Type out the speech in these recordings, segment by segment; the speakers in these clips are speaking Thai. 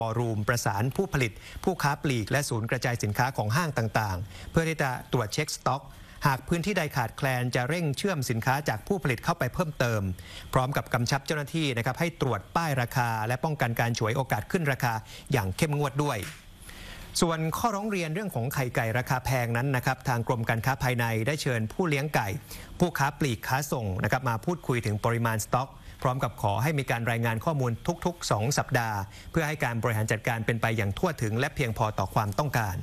วอรูมประสานผู้ผลิตผู้ค้าปลีกและศูนย์กระจายสินค้าของห้างต่างๆเพื่อที่จะตรวจเช็คสต็อกหากพื้นที่ใดขาดแคลนจะเร่งเชื่อมสินค้าจากผู้ผลิตเข้าไปเพิ่มเติมพร้อมกับกำชับเจ้าหน้าที่นะครับให้ตรวจป้ายราคาและป้องกันการฉวยโอกาสขึ้นราคาอย่างเข้มงวดด้วยส่วนข้อร้องเรียนเรื่องของไข่ไก่ราคาแพงนั้นนะครับทางกรมการค้าภายในได้เชิญผู้เลี้ยงไก่ผู้ค้าปลีกค้าส่งนะครับมาพูดคุยถึงปริมาณสต็อกพร้อมกับขอให้มีการรายงานข้อมูลทุกๆ2 สัปดาห์เพื่อให้การบริหารจัดการเป็นไปอย่างทั่วถึงและเพียงพอต่อความต้องการ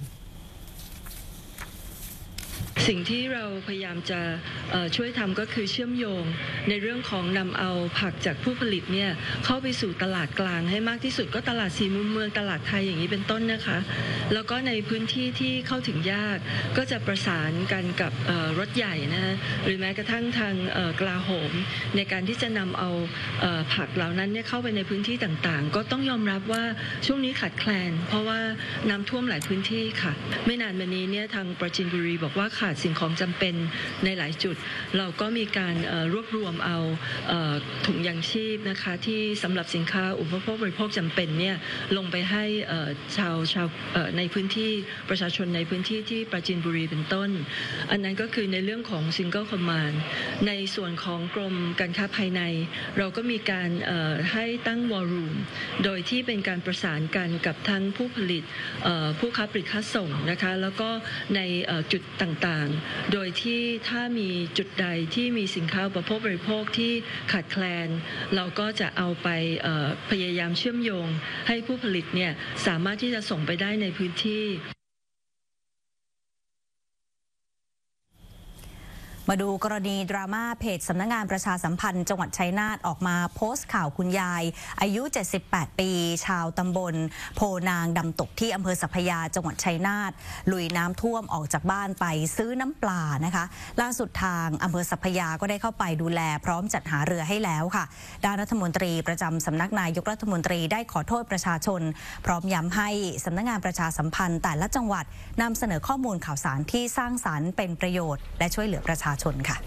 สิ่งที่เราพยายามจะช่วยทำก็คือเชื่อมโยงในเรื่องของนำเอาผักจากผู้ผลิตเนี่ยเข้าไปสู่ตลาดกลางให้มากที่สุดก็ตลาดสี่มุมเมืองตลาดไทยอย่างนี้เป็นต้นนะคะแล้วก็ในพื้นที่ที่เข้าถึงยากก็จะประสานกันกับรถใหญ่นะหรือแม้กระทั่งทางกลาโหมในการที่จะนำเอาผักเหล่านั้นเนี่ยเข้าไปในพื้นที่ต่างๆก็ต้องยอมรับว่าช่วงนี้ขาดแคลนเพราะว่าน้ำท่วมหลายพื้นที่ค่ะไม่นานมานี้เนี่ยทางปราจีนบุรีบอกว่าขาดสิ่งของจำเป็นในหลายจุดเราก็มีการรวบรวมเอาถุงยางชีพนะคะที่สำหรับสินค้าอุปโภคบริโภคจำเป็นเนี่ยลงไปให้ชาวในพื้นที่ประชาชนในพื้นที่ที่ปราจีนบุรีเป็นต้นอันนั้นก็คือในเรื่องของ Single Command ในส่วนของกรมการค้าภายในเราก็มีการให้ตั้ง War Room โดยที่เป็นการประสานกันกับทั้งผู้ผลิตผู้ค้าปลีกค้าส่งนะคะแล้วก็ในจุดต่างๆโดยที่ถ้ามีจุดใดที่มีสินค้าอุปโภคบริโภคที่ขาดแคลนเราก็จะเอาไปพยายามเชื่อมโยงให้ผู้ผลิตเนี่ยสามารถที่จะส่งไปได้ในพื้นที่มาดูกรณีดราม่าเพจสำนักงานประชาสัมพันธ์จังหวัดชัยนาทออกมาโพสต์ข่าวคุณยายอายุ78ปีชาวตำบลโพนางดำตกที่อำเภอสัพพยาจังหวัดชัยนาทลุยน้ำท่วมออกจากบ้านไปซื้อน้ำปลานะคะล่าสุดทางอำเภอสัพพยาก็ได้เข้าไปดูแลพร้อมจัดหาเรือให้แล้วค่ะด้านรัฐมนตรีประจำสำนักนายกรัฐมนตรีได้ขอโทษประชาชนพร้อมย้ำให้สำนักงานประชาสัมพันธ์แต่ละจังหวัดนำเสนอข้อมูลข่าวสารที่สร้างสรรค์เป็นประโยชน์และช่วยเหลือประชาชนค่ะ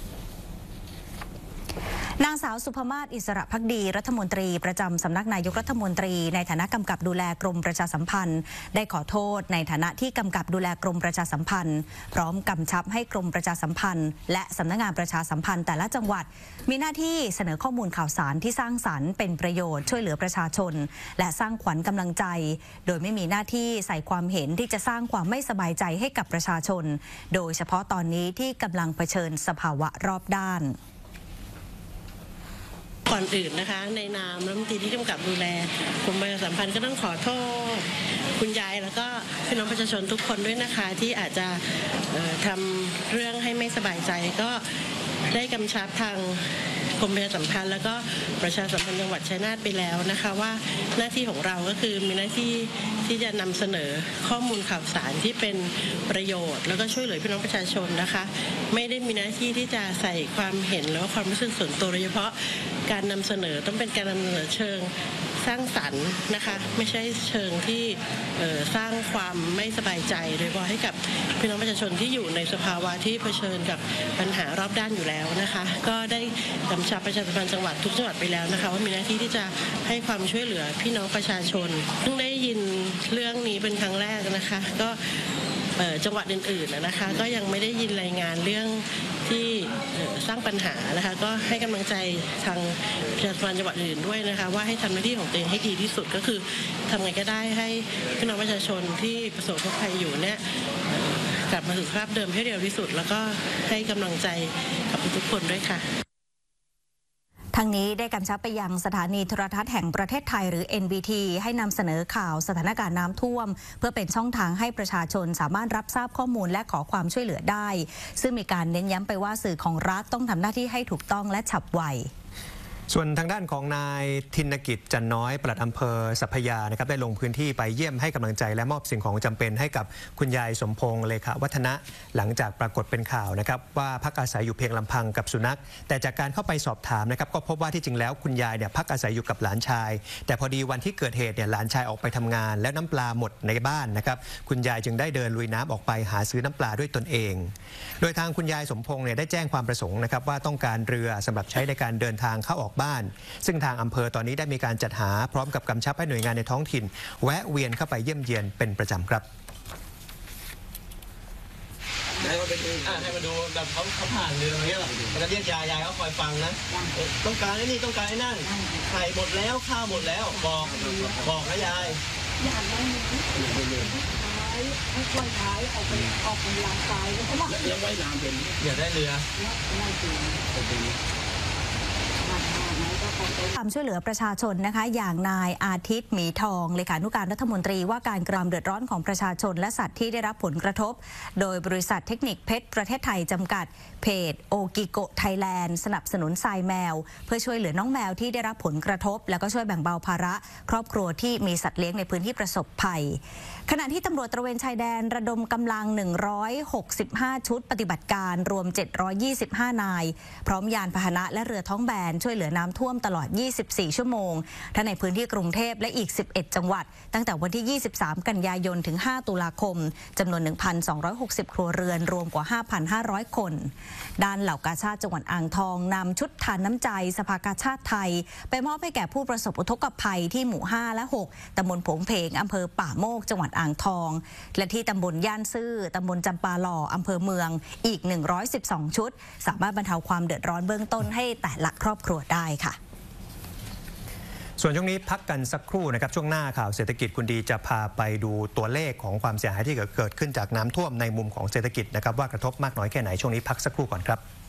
นางสาวสุภมาศอิสระภักดีรัฐมนตรีประจำสำนักนายกรัฐมนตรีในฐานะกำกับดูแลกรมประชาสัมพันธ์ได้ขอโทษในฐานะที่กำกับดูแลกรมประชาสัมพันธ์พร้อมกำชับให้กรมประชาสัมพันธ์และสำนักงานประชาสัมพันธ์แต่ละจังหวัดมีหน้าที่เสนอข้อมูลข่าวสารที่สร้างสรรค์เป็นประโยชน์ช่วยเหลือประชาชนและสร้างขวัญกำลังใจโดยไม่มีหน้าที่ใส่ความเห็นที่จะสร้างความไม่สบายใจให้กับประชาชนโดยเฉพาะตอนนี้ที่กำลังเผชิญสภาวะรอบด้านก่อนอื่นนะคะในนามรัฐมนตรีที่กำกับดูแลกรมประชาสัมพันธ์ก็ต้องขอโทษคุณยายแล้วก็พี่น้องประชาชนทุกคนด้วยนะคะที่อาจจะทำเรื่องให้ไม่สบายใจก็ได้กำชับทางกรมประชาสัมพันธ์แล้วก็ประชาสัมพันธ์จังหวัดชัยนาทไปแล้วนะคะว่าหน้าที่ของเราก็คือมีหน้าที่ที่จะนำเสนอข้อมูลข่าวสารที่เป็นประโยชน์แล้วก็ช่วยเหลือพี่น้องประชาชนนะคะไม่ได้มีหน้าที่ที่จะใส่ความเห็นหรือว่าความรู้สึกส่วนตัวโดยเฉพาะการนำเสนอต้องเป็นการนำเสนอเชิงสร้างสรรค์นะคะไม่ใช่เชิงที่สร้างความไม่สบายใจโดยเฉพาะให้กับพี่น้องประชาชนที่อยู่ในสภาวะที่เผชิญกับปัญหารอบด้านอยู่แล้วนะคะก็ได้กำชับประชาสัมพันธ์จังหวัดทุกจังหวัดไปแล้วนะคะว่ามีหน้าที่ที่จะให้ความช่วยเหลือพี่น้องประชาชนเพิ่งได้ยินเรื่องนี้เป็นครั้งแรกนะคะก็จังหวัดอื่นๆนะคะก็ยังไม่ได้ยินรายงานเรื่องที่สร้างปัญหานะคะก็ให้กำลังใจทางประชาสัมพันธ์จังหวัดอื่นด้วยนะคะว่าให้ทำหน้าที่ของตัวเองให้ดีที่สุดก็คือทำไงก็ได้ให้พี่น้องประชาชนที่ประสบภัยอยู่เนี่ยกลับมาสู่สภาพเดิมให้เร็วที่สุดแล้วก็ให้กำลังใจกับทุกคนด้วยค่ะทั้งนี้ได้กำชับไปยังสถานีโทรทัศน์แห่งประเทศไทยหรือ NBT ให้นำเสนอข่าวสถานการณ์น้ำท่วมเพื่อเป็นช่องทางให้ประชาชนสามารถรับทราบข้อมูลและขอความช่วยเหลือได้ซึ่งมีการเน้นย้ำไปว่าสื่อของรัฐต้องทำหน้าที่ให้ถูกต้องและฉับไวส่วนทางด้านของนายธินกิจจันน้อยปลัดอำเภอสัพพยานะครับได้ลงพื้นที่ไปเยี่ยมให้กำลังใจและมอบสิ่งของจำเป็นให้กับคุณยายสมพงษ์เลขาวัฒนะหลังจากปรากฏเป็นข่าวนะครับว่าพักอาศัยอยู่เพียงลำพังกับสุนัขแต่จากการเข้าไปสอบถามนะครับก็พบว่าที่จริงแล้วคุณยายเนี่ยพักอาศัยอยู่กับหลานชายแต่พอดีวันที่เกิดเหตุเนี่ยหลานชายออกไปทำงานแล้วน้ำปลาหมดในบ้านนะครับคุณยายจึงได้เดินลุยน้ำออกไปหาซื้อน้ำปลาด้วยตนเองโดยทางคุณยายสมพงษ์เนี่ยได้แจ้งความประสงค์นะครับว่าต้องการเรือสำหรับใช้ในการเดินทางเข้าออกบ้านซึ่งทางอำเภอตอนนี้ได้มีการจัดหาพร้อมกับกำชับให้หน่วยงานในท้องถิ่นแวะเวียนเข้าไปเยี่ยมเยียนเป็นประจำครับให้มาดูแบบเขาผ่านเรืออะไรเงี้ยมันจะเรียกยายเขาคอยฟังนะต้องการไอ้นี่ต้องการไอ้นั่นไข่หมดแล้วข้าวหมดแล้วบอกนะยายให้ควายท้ายออกกำลังกายแล้วก็มาแล้วว่ายน้ำเป็นอย่าได้เรือความช่วยเหลือประชาชนนะคะอย่างนายอาทิตย์หมีทองเลขานุการรัฐมนตรีว่าการความเดือดร้อนของประชาชนและสัตว์ที่ได้รับผลกระทบโดยบริษัทเทคนิคเพชรประเทศไทยจำกัดเพจโอกิโกไทยแลนด์สนับสนุนทรายแมวเพื่อช่วยเหลือน้องแมวที่ได้รับผลกระทบแล้วก็ช่วยแบ่งเบาภาระครอบครัวที่มีสัตว์เลี้ยงในพื้นที่ประสบภัยขณะที่ตำรวจตระเวนชายแดนระดมกำลัง165ชุดปฏิบัติการรวม725นายพร้อมยานพาหนะและเรือท้องแบนช่วยเหลือน้ำท่วมตลอด24ชั่วโมงทั้งในพื้นที่กรุงเทพและอีก11จังหวัดตั้งแต่วันที่23กันยายนถึง5ตุลาคมจำนวน 1,260 ครัวเรือนรวมกว่า 5,500 คนด้านเหล่ากาชาดจังหวัดอ่างทองนำชุดทานน้ำใจสภากาชาดไทยไปมอบให้แก่ผู้ประสบอุทกภัยที่หมู่5และ6ตำบลโผงเพงอำเภอป่าโมกจังหวัดอ่างทองและที่ตำบลย่านซื่อตำบลจำปาหล่ออำเภอเมืองอีก112ชุดสามารถบรรเทาความเดือดร้อนเบื้องต้นให้แต่ละครอบครัวได้ค่ะส่วนช่วงนี้พักกันสักครู่นะครับช่วงหน้าข่าวเศรษฐกิจคุณดีจะพาไปดูตัวเลขของความเสียหายที่เกิดขึ้นจากน้ำท่วมในมุมของเศรษฐกิจนะครับว่ากระทบมากน้อยแค่ไหนช่วงนี้พักสักครู่ก่อนครับ